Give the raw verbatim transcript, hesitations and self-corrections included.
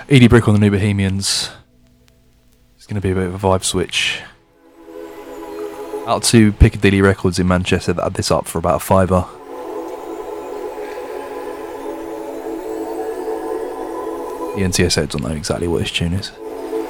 Edie Brick on the New Bohemians. It's going to be a bit of a vibe switch. Out to Piccadilly Records in Manchester that had this up for about a fiver. The N T S heads don't know exactly what this tune is.